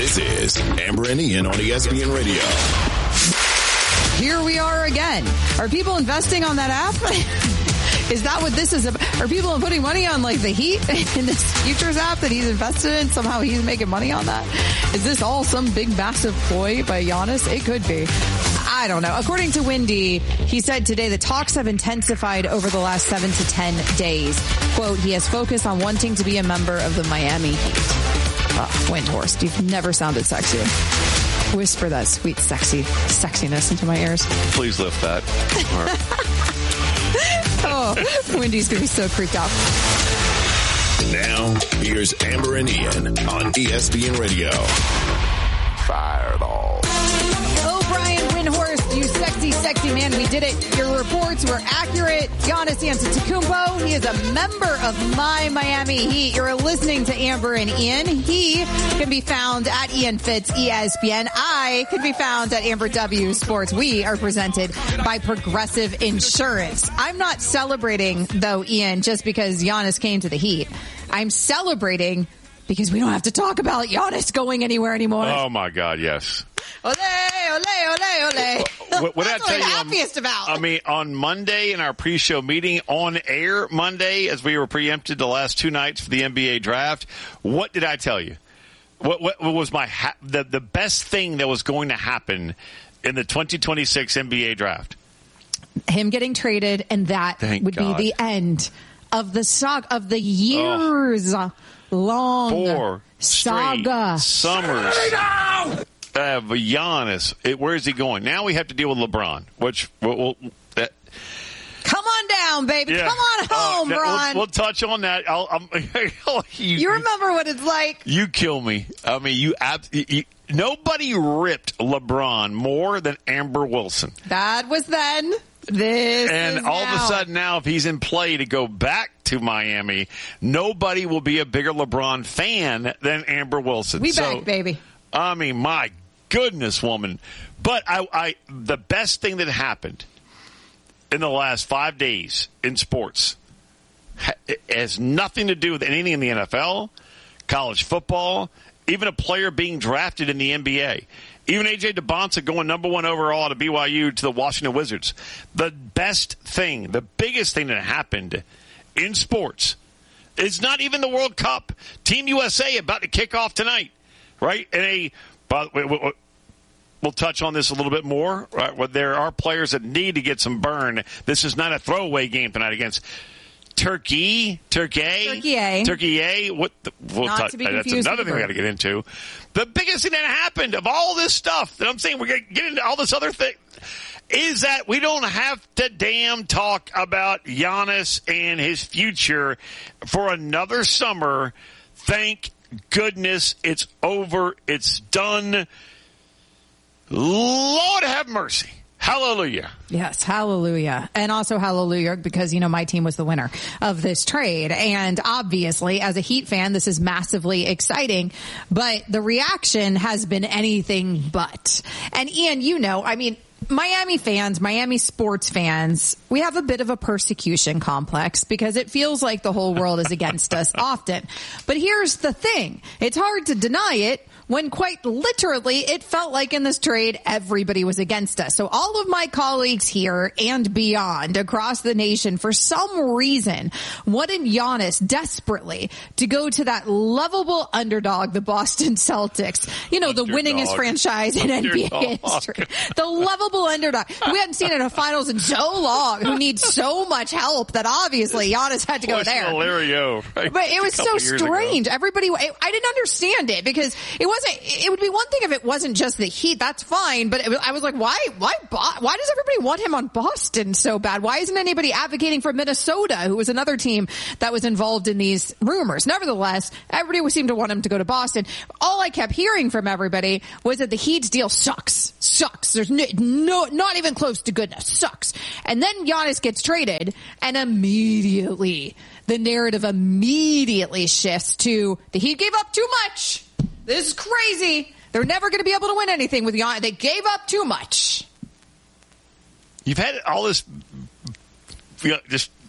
This is Amber and Ian on ESPN Radio. Here we are again. Are people investing on that app? Is that what this is about? Are people putting money on like the Heat in this futures app that he's invested in? Somehow he's making money on that? Is this all some big massive ploy by Giannis? It could be. I don't know. According to Windy, he said today the talks have intensified over the last 7 to 10 days. Quote, he has focused on wanting to be a member of the Miami Heat. Windhorst, you've never sounded sexier. Whisper that sweet, sexiness into my ears. Please lift that. Oh, Wendy's going to be so creeped out. Now, here's Amber and Ian on ESPN Radio. Fireball. Oh, Brian Windhorst, you sexy man. We did it. Your reports were accurate. Giannis Antetokounmpo, he is a member of my Miami Heat. You're listening to Amber and Ian. He can be found at Ian Fitz ESPN. I can be found at Amber W Sports. We are presented by Progressive Insurance. I'm not celebrating, though, Ian, just because Giannis came to the Heat. I'm celebrating because we don't have to talk about Giannis going anywhere anymore. Oh, my God, yes. Ole, ole, ole, ole. What That's I tell what I'm happiest about. I mean, on Monday in our pre-show meeting, on air Monday, as we were preempted the last 2 nights for the NBA draft, what did I tell you? What was the best thing that was going to happen in the 2026 NBA draft? Him getting traded, and that would be the end of the saga of the years long 4 saga. Summers. Giannis, where is he going? Now we have to deal with LeBron, which come on down, baby. Yeah. Come on home, Ron. We'll touch on that. You remember what it's like? You kill me. I mean, nobody ripped LeBron more than Amber Wilson. That was then. This and is all now. Of a sudden now, if he's in play to go back to Miami, nobody will be a bigger LeBron fan than Amber Wilson. We back, baby. I mean, my goodness, woman. But the best thing that happened in the last 5 days in sports has nothing to do with anything in the NFL, college football, even a player being drafted in the NBA. Even A.J. DeBonsa going number 1 overall to BYU to the Washington Wizards. The best thing, the biggest thing that happened in sports is not even the World Cup. Team USA about to kick off tonight, right? We'll touch on this a little bit more. Right? There are players that need to get some burn. This is not a throwaway game tonight against Turkey. Turkey. That's another thing we got to get into. The biggest thing that happened of all this stuff that I'm saying we're going to get into all this other thing is that we don't have to damn talk about Giannis and his future for another summer. Thank goodness it's over. It's done. Lord have mercy. Hallelujah. Yes, hallelujah. And also hallelujah because, my team was the winner of this trade. And obviously, as a Heat fan, this is massively exciting. But the reaction has been anything but. And Ian, Miami fans, Miami sports fans, we have a bit of a persecution complex because it feels like the whole world is against us often. But here's the thing. It's hard to deny it when quite literally it felt like in this trade everybody was against us. So all of my colleagues here and beyond across the nation, for some reason, wanted Giannis desperately to go to that lovable underdog, the Boston Celtics. The winningest franchise in NBA history. The lovable underdog. We hadn't seen it in a finals in so long, who needs so much help that obviously Giannis had to go there. Hilario, right? But it was so strange. Everybody, I didn't understand it because it would be one thing if it wasn't just the Heat. That's fine. But I was like, why does everybody want him on Boston so bad? Why isn't anybody advocating for Minnesota, who was another team that was involved in these rumors? Nevertheless, everybody seemed to want him to go to Boston. All I kept hearing from everybody was that the Heat's deal sucks. There's not even close to goodness. Sucks. And then Giannis gets traded and immediately the narrative shifts to the Heat gave up too much. This is crazy. They're never going to be able to win anything with Giannis. They gave up too much. You've had all this just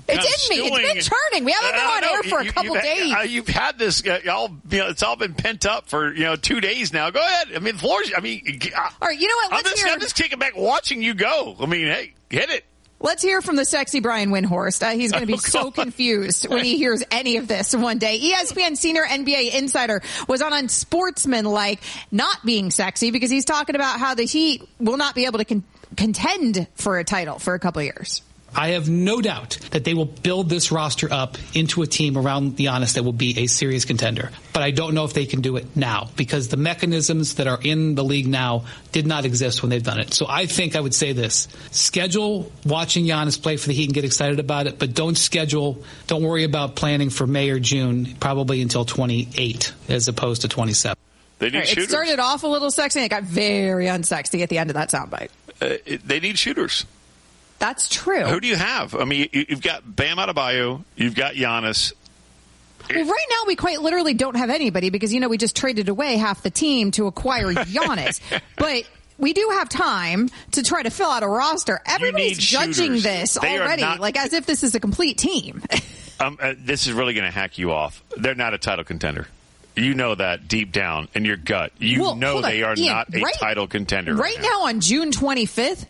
It's in me. It's been churning. We haven't been on air for a couple days. You've had this, it's all been pent up for, 2 days now. Go ahead. I mean, the floor's, all right, you know what? I'm just kicking back watching you go. I mean, hey, hit it. Let's hear from the sexy Brian Windhorst. He's going to be so confused when he hears any of this one day. ESPN senior NBA insider was on Unsportsmanlike, not being sexy, because he's talking about how the Heat will not be able to contend for a title for a couple of years. I have no doubt that they will build this roster up into a team around Giannis that will be a serious contender. But I don't know if they can do it now, because the mechanisms that are in the league now did not exist when they've done it. So I think I would say this. Schedule watching Giannis play for the Heat and get excited about it, but don't worry about planning for May or June, probably until 28 as opposed to 27. They need shooters. It started off a little sexy and it got very unsexy at the end of that soundbite. They need shooters. That's true. Who do you have? I mean, you've got Bam Adebayo. You've got Giannis. Well, right now we quite literally don't have anybody because, we just traded away half the team to acquire Giannis. But we do have time to try to fill out a roster. Everybody's judging this already, as if this is a complete team. This is really going to hack you off. They're not a title contender. You know that deep down in your gut. They are not a title contender. Right now on June 25th,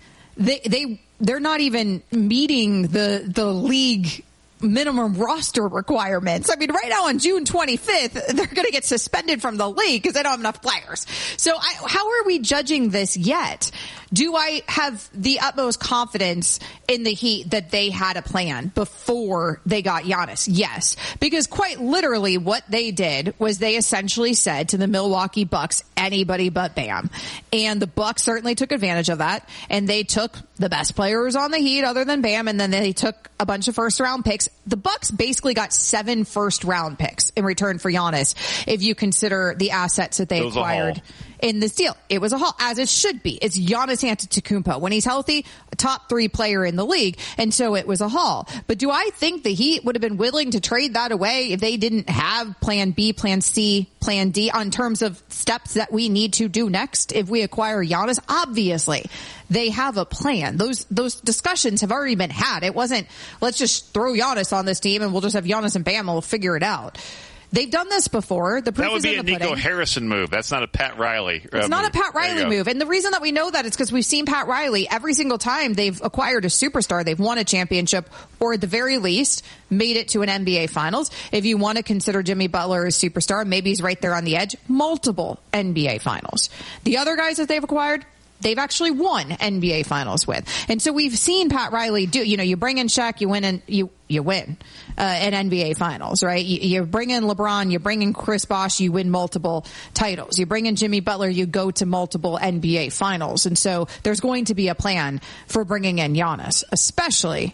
they're not even meeting the league minimum roster requirements. I mean, right now on June 25th, they're going to get suspended from the league because they don't have enough players. So how are we judging this yet? Do I have the utmost confidence in the Heat that they had a plan before they got Giannis? Yes. Because quite literally what they did was they essentially said to the Milwaukee Bucks, anybody but Bam. And the Bucks certainly took advantage of that. And they took the best players on the Heat other than Bam. And then they took a bunch of first round picks. The Bucks basically got 7 first round picks in return for Giannis, if you consider the assets that they acquired in this deal. It was a haul, as it should be. It's Giannis Antetokounmpo. When he's healthy, a top 3 player in the league, and so it was a haul. But do I think the Heat would have been willing to trade that away if they didn't have plan B, plan C, plan D on terms of steps that we need to do next if we acquire Giannis? Obviously, they have a plan. Those discussions have already been had. It wasn't, let's just throw Giannis on this team and we'll just have Giannis and Bam and we'll figure it out. They've done this before. The proof that would be is a in the Nico pudding. Harrison move. That's not a Pat Riley. It's not a Pat Riley move. And the reason that we know that is because we've seen Pat Riley every single time they've acquired a superstar. They've won a championship, or at the very least made it to an NBA Finals. If you want to consider Jimmy Butler a superstar, maybe he's right there on the edge. Multiple NBA Finals. The other guys that they've acquired, they've actually won NBA Finals with. And so we've seen Pat Riley do, you bring in Shaq, you win, and you win an NBA Finals, right? You bring in LeBron, you bring in Chris Bosh, you win multiple titles. You bring in Jimmy Butler, you go to multiple NBA Finals. And so there's going to be a plan for bringing in Giannis, especially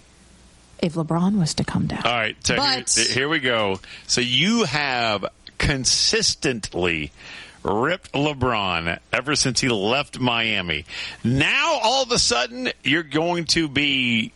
if LeBron was to come down. All right, so here we go. So you have consistently ripped LeBron ever since he left Miami. Now, all of a sudden, you're going to be,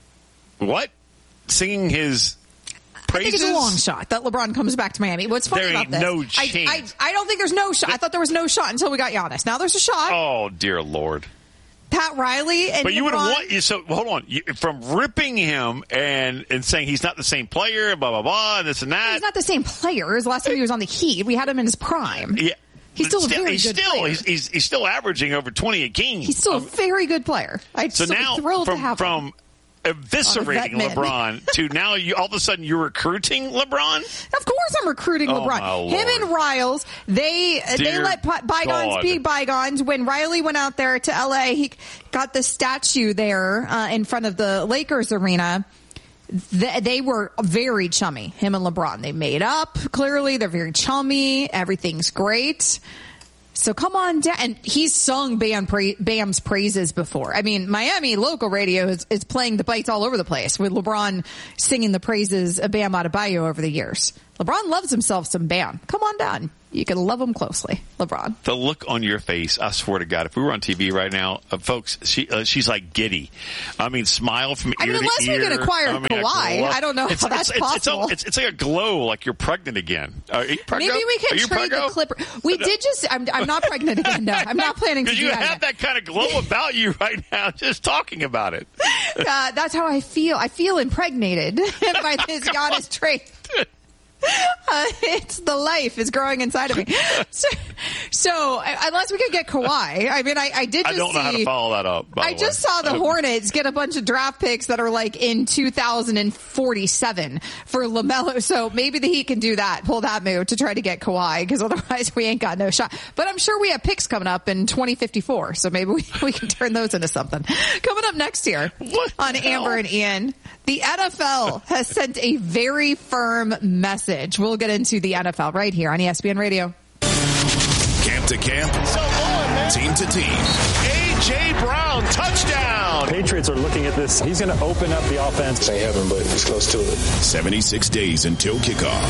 singing his praises? I think it's a long shot that LeBron comes back to Miami. What's funny about this? There ain't no chance. I don't think there's no shot. I thought there was no shot until we got Giannis. Now there's a shot. Oh, dear Lord. Pat Riley and But you would LeBron. have won. So hold on. From ripping him and saying he's not the same player, blah, blah, blah, and this and that. He's not the same player as last time he was on the Heat. We had him in his prime. Yeah. He's still a very good player. He's still averaging over 20 a game. He's still a very good player. I'm so now, thrilled to have him. From eviscerating LeBron to now all of a sudden you're recruiting LeBron? Of course I'm recruiting LeBron. Him and Riles, they let bygones be bygones. When Riley went out there to LA, he got the statue there in front of the Lakers arena. They were very chummy, him and LeBron. They made up, clearly. They're very chummy. Everything's great. So come on down. And he's sung Bam's praises before. I mean, Miami local radio is playing the bites all over the place with LeBron singing the praises of Bam Adebayo over the years. LeBron loves himself some Bam. Come on down. You can love him closely, LeBron. The look on your face, I swear to God, if we were on TV right now, folks, she's like giddy. I mean, smile from ear to ear. Unless we can acquire Kawhi. I don't know how that's possible. It's like a glow, like you're pregnant again. Are you pregnant? Maybe we can trade the Clippers. We did just, I'm not pregnant again, no. I'm not planning to do that. Because you have that kind of glow about you right now, just talking about it. That's how I feel. I feel impregnated by this Giannis trade. It's the life is growing inside of me. So unless we could get Kawhi, I mean, I did just I don't know how to follow that up. I just saw the Hornets get a bunch of draft picks that are like in 2047 for LaMelo. So maybe the Heat can do that, pull that move to try to get Kawhi, because otherwise we ain't got no shot. But I'm sure we have picks coming up in 2054. So maybe we can turn those into something. Coming up next year on Amber and Ian, the NFL has sent a very firm message. We'll get into the NFL right here on ESPN Radio. Camp to camp, team to team. A.J. Brown, touchdown. Patriots are looking at this. He's going to open up the offense. They haven't, but he's close to it. 76 days until kickoff.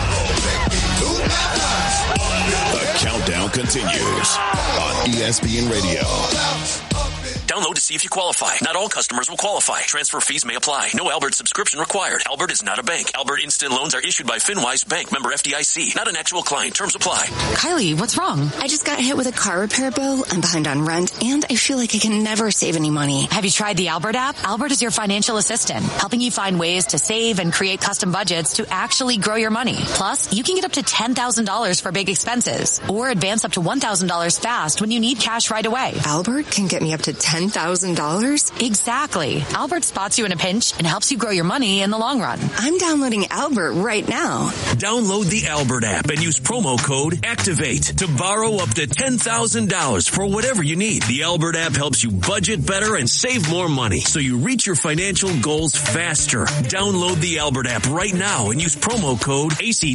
The countdown continues on ESPN Radio. Download to see if you qualify. Not all customers will qualify. Transfer fees may apply. No Albert subscription required. Albert is not a bank. Albert Instant Loans are issued by FinWise Bank, member FDIC. Not an actual client. Terms apply. Kylie, what's wrong? I just got hit with a car repair bill. I'm behind on rent, and I feel like I can never save any money. Have you tried the Albert app? Albert is your financial assistant, helping you find ways to save and create custom budgets to actually grow your money. Plus, you can get up to $10,000 for big expenses, or advance up to $1,000 fast when you need cash right away. Albert can get me up to $10,000? Exactly. Albert spots you in a pinch and helps you grow your money in the long run. I'm downloading Albert right now. Download the Albert app and use promo code ACTIVATE to borrow up to $10,000 for whatever you need. The Albert app helps you budget better and save more money, so you reach your financial goals faster. Download the Albert app right now and use promo code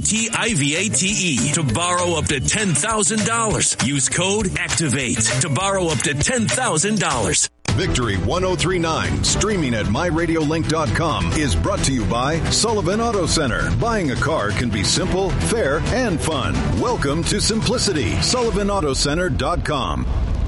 ACTIVATE to borrow up to $10,000. Use code ACTIVATE to borrow up to $10,000. Victory 1039, streaming at myradiolink.com, is brought to you by Sullivan Auto Center. Buying a car can be simple, fair, and fun. Welcome to simplicity. SullivanAutoCenter.com.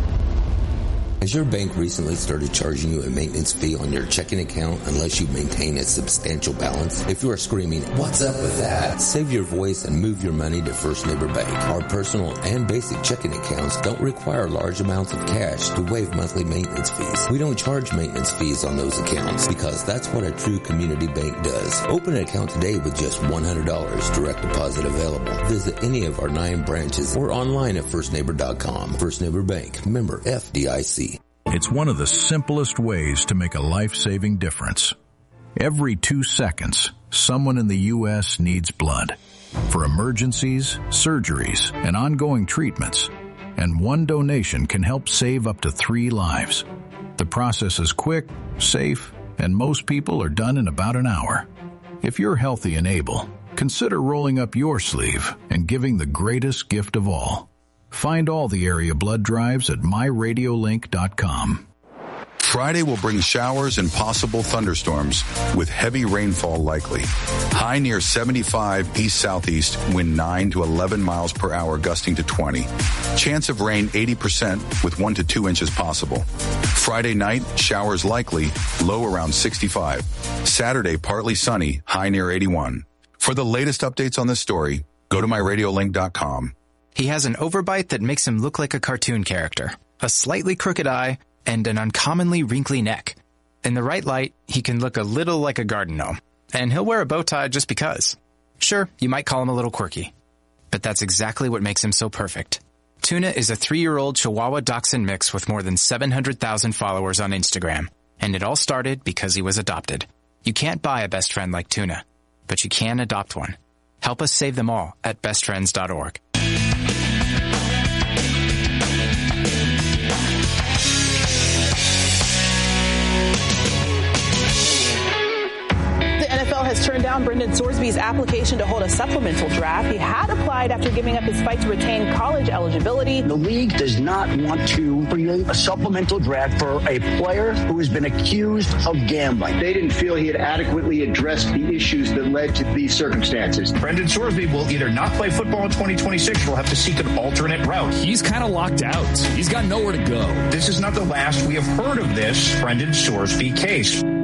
Has your bank recently started charging you a maintenance fee on your checking account unless you maintain a substantial balance? If you are screaming, "What's up with that?" save your voice and move your money to First Neighbor Bank. Our personal and basic checking accounts don't require large amounts of cash to waive monthly maintenance fees. We don't charge maintenance fees on those accounts because that's what a true community bank does. Open an account today with just $100, direct deposit available. Visit any of our 9 branches or online at firstneighbor.com. First Neighbor Bank, member FDIC. It's one of the simplest ways to make a life-saving difference. Every 2 seconds, someone in the U.S. needs blood for emergencies, surgeries, and ongoing treatments. And one donation can help save up to 3 lives. The process is quick, safe, and most people are done in about an hour. If you're healthy and able, consider rolling up your sleeve and giving the greatest gift of all. Find all the area blood drives at myradiolink.com. Friday will bring showers and possible thunderstorms with heavy rainfall likely. High near 75 east-southeast, wind 9 to 11 miles per hour, gusting to 20. Chance of rain 80% with 1 to 2 inches possible. Friday night, showers likely, low around 65. Saturday, partly sunny, high near 81. For the latest updates on this story, go to myradiolink.com. He has an overbite that makes him look like a cartoon character, a slightly crooked eye, and an uncommonly wrinkly neck. In the right light, he can look a little like a garden gnome, and he'll wear a bow tie just because. Sure, you might call him a little quirky, but that's exactly what makes him so perfect. Tuna is a 3-year-old Chihuahua Dachshund mix with more than 700,000 followers on Instagram, and it all started because he was adopted. You can't buy a best friend like Tuna, but you can adopt one. Help us save them all at bestfriends.org. has turned down Brendan Sorsby's application to hold a supplemental draft. He had applied after giving up his fight to retain college eligibility. The league does not want to create a supplemental draft for a player who has been accused of gambling. They didn't feel he had adequately addressed the issues that led to these circumstances. Brendan Sorsby will either not play football in 2026 or will have to seek an alternate route. He's kind of locked out. He's got nowhere to go. This is not the last we have heard of this Brendan Sorsby case.